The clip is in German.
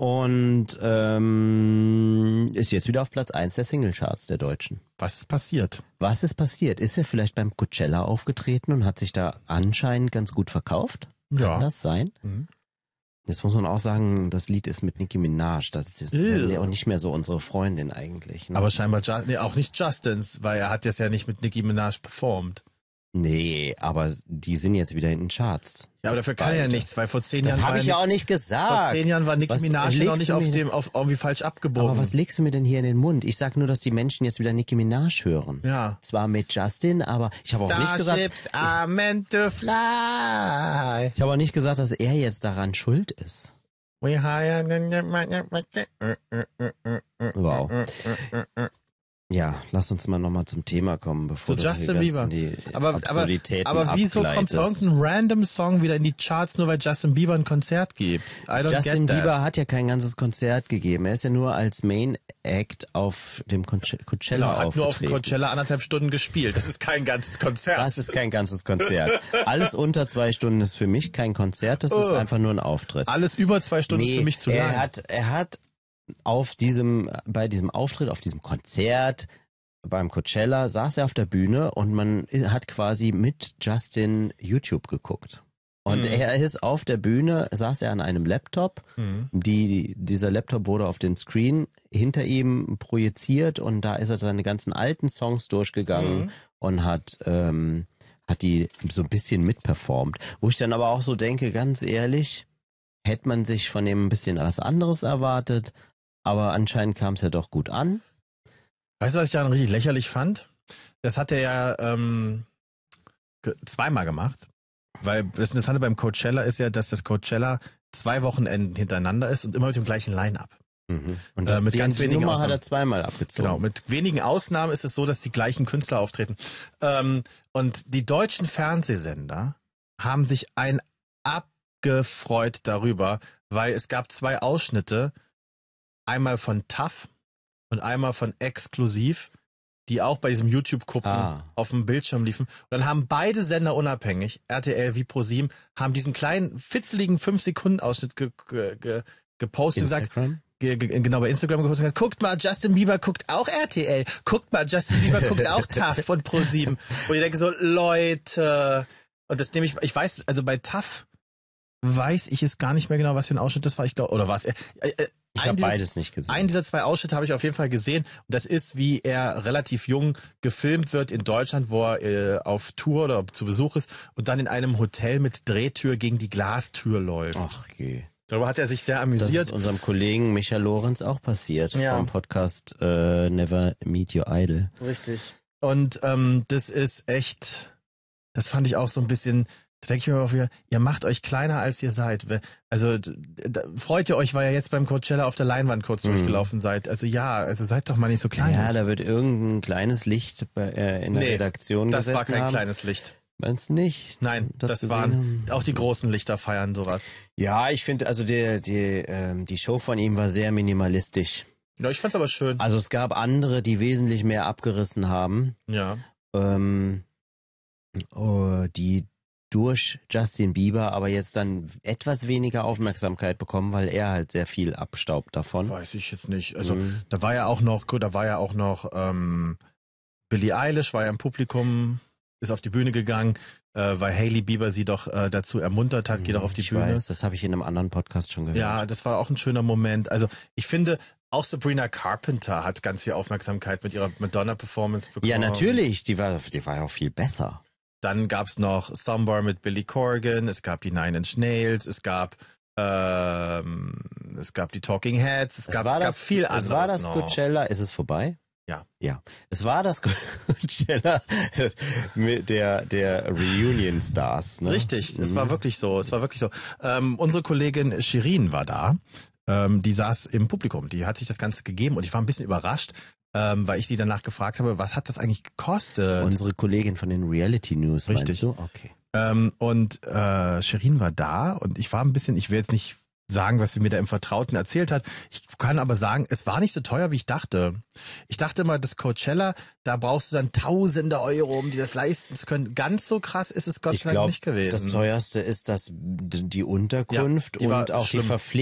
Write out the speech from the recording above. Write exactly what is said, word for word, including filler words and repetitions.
Und ähm, ist jetzt wieder auf Platz eins der Singlecharts der Deutschen. Was ist passiert? Was ist passiert? Ist er vielleicht beim Coachella aufgetreten und hat sich da anscheinend ganz gut verkauft? Kann Ja. das sein? Mhm. Jetzt muss man auch sagen, das Lied ist mit Nicki Minaj. Das, das ist ja auch nicht mehr so unsere Freundin eigentlich. Ne? Aber scheinbar Ju- nee, auch nicht Justins, weil er hat das ja nicht mit Nicki Minaj performt. Nee, aber die sind jetzt wieder in den Charts. Ja, aber dafür kann er ja Beide. nichts, weil vor zehn Das Jahren habe war ich ja ja auch nicht gesagt. Vor zehn Jahren war Nicki Was Minaj legst noch nicht du auf mir- dem, auf irgendwie falsch abgebogen. Aber was legst du mir denn hier in den Mund? Ich sag nur, dass die Menschen jetzt wieder Nicki Minaj hören. Ja. Zwar mit Justin, aber ich habe auch nicht gesagt, Starships are meant to fly. ich habe auch nicht gesagt, dass er jetzt daran schuld ist. We hire. Wow. Ja, lass uns mal nochmal zum Thema kommen, bevor So du Justin die Bieber. ganzen die Aber, aber, Absurditäten aber wieso kommt abgleitest. irgendein random Song wieder in die Charts, nur weil Justin Bieber ein Konzert gibt? I don't Justin get that. Bieber hat ja kein ganzes Konzert gegeben. Er ist ja nur als Main Act auf dem Conche- Coachella Genau, hat nur auf aufgetreten. Coachella anderthalb Stunden gespielt. Das ist kein ganzes Konzert. Das ist kein ganzes Konzert. Alles unter zwei Stunden ist für mich kein Konzert, das ist Oh. einfach nur ein Auftritt. Alles über zwei Stunden ist für mich zu lang. er hat, er hat auf diesem, bei diesem Auftritt, auf diesem Konzert beim Coachella saß er auf der Bühne und man hat quasi mit Justin YouTube geguckt. Und Mhm. er ist auf der Bühne, saß er an einem Laptop. Mhm. Die, dieser Laptop wurde auf den Screen hinter ihm projiziert und da ist er seine ganzen alten Songs durchgegangen Mhm. und hat, ähm, hat die so ein bisschen mitperformt. Wo ich dann aber auch so denke, ganz ehrlich, hätte man sich von dem ein bisschen was anderes erwartet, aber anscheinend kam es ja doch gut an. Weißt du, was ich daran richtig lächerlich fand? Das hat er ja ähm, ge- zweimal gemacht. Weil das Interessante beim Coachella ist ja, dass das Coachella zwei Wochenenden hintereinander ist und immer mit dem gleichen Line-Up. Mhm. Und Äh, das, mit die ganz die wenigen Nummer hat Ausnahmen. er zweimal abgezogen. Genau, mit wenigen Ausnahmen ist es so, dass die gleichen Künstler auftreten. Ähm, und die deutschen Fernsehsender haben sich ein abgefreut darüber, weil es gab zwei Ausschnitte, einmal von T A F und einmal von Exklusiv, die auch bei diesem YouTube-Gucken Ah. auf dem Bildschirm liefen. Und dann haben beide Sender unabhängig, R T L wie ProSieben, haben diesen kleinen, fitzeligen fünf Sekunden Ausschnitt ge ge ge gepostet und gesagt, Instagram? ge ge genau bei Instagram gepostet und gesagt, guckt mal, Justin Bieber guckt auch R T L, guckt mal, Justin Bieber guckt auch T A F von ProSieben. Wo ich denke so, Leute, und das nehme ich, ich weiß, also bei T A F weiß ich es gar nicht mehr genau, was für ein Ausschnitt das war, ich glaube, oder was? Äh, äh, Ich ein habe dieser- beides nicht gesehen. Einen dieser zwei Ausschnitte habe ich auf jeden Fall gesehen. Und das ist, wie er relativ jung gefilmt wird in Deutschland, wo er äh, auf Tour oder zu Besuch ist und dann in einem Hotel mit Drehtür gegen die Glastür läuft. Ach je. Darüber hat er sich sehr Das amüsiert. ist unserem Kollegen Micha Lorenz auch passiert Ja. vom Podcast äh, Never Meet Your Idol. Richtig. Und ähm, das ist echt, das fand ich auch so ein bisschen, da denke ich mir auch wieder, ihr macht euch kleiner, als ihr seid. Also d- da, freut ihr euch, weil ihr jetzt beim Coachella auf der Leinwand kurz Mhm. durchgelaufen seid. Also ja, also seid doch mal nicht so klein. Ja, da wird irgendein kleines Licht bei, äh, in der Nee, Redaktion das gesessen war kein haben. kleines Licht. Meinst du nicht? Nein, Das das, gesehen waren haben. auch die großen Lichter feiern sowas. Ja, ich finde, also die, die, ähm, die Show von ihm war sehr minimalistisch. Ja, ich fand's aber schön. Also es gab andere, die wesentlich mehr abgerissen haben, Ja. ähm, oh, die durch Justin Bieber aber jetzt dann etwas weniger Aufmerksamkeit bekommen, weil er halt sehr viel abstaubt davon. Weiß ich jetzt nicht. Also Mhm. da war ja auch noch, gut, da war ja auch noch ähm, Billie Eilish, war ja im Publikum, ist auf die Bühne gegangen, äh, weil Hailey Bieber sie doch äh, dazu ermuntert hat, geh doch auf die ich Bühne. weiß, das habe ich in einem anderen Podcast schon gehört. Ja, das war auch ein schöner Moment. Also ich finde, auch Sabrina Carpenter hat ganz viel Aufmerksamkeit mit ihrer Madonna-Performance bekommen. Ja, natürlich, die war, die war ja auch viel besser. Dann gab's noch Somewhere mit Billy Corgan, es gab die Nine Inch Nails, es gab ähm, es gab die Talking Heads, es, gab, es gab viel anderes Es war das noch. Coachella, ist es vorbei? Ja. Ja. Es war das Coachella mit der, der Reunion Stars, ne? Richtig, es Mhm. war wirklich so, es war wirklich so. Ähm, unsere Kollegin Shirin war da, ähm, die saß im Publikum, die hat sich das Ganze gegeben und ich war ein bisschen überrascht, ähm, weil ich sie danach gefragt habe, was hat das eigentlich gekostet? Unsere Kollegin von den Reality News, Richtig. meinst du? Okay. Ähm, und äh, Shirin war da und ich war ein bisschen, ich will jetzt nicht sagen, was sie mir da im Vertrauten erzählt hat. Ich kann aber sagen, es war nicht so teuer, wie ich dachte. Ich dachte immer, das Coachella, da brauchst du dann tausende Euro, um dir das leisten zu können. Ganz so krass ist es Gott Ich sei Dank glaube, nicht gewesen. das teuerste ist das, die Unterkunft Ja, die war und auch schlimm. die Verpflegung.